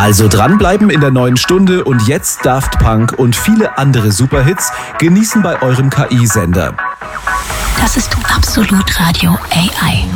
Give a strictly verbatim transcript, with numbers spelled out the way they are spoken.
Also dranbleiben in der neuen Stunde und jetzt Daft Punk und viele andere Superhits genießen bei eurem K I-Sender. Das ist Absolut Radio A I.